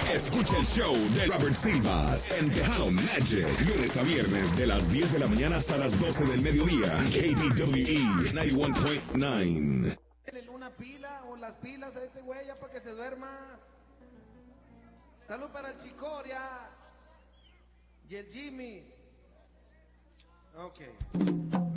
Escucha el show de Robert Silvas en Tejano Magic. Lunes a viernes de las 10 de la mañana hasta las 12 del mediodía. KBWE 91.9. Denle una pila o las pilas a este güey ya para que se duerma. Salud para el Chicoria y el Jimmy. Ok.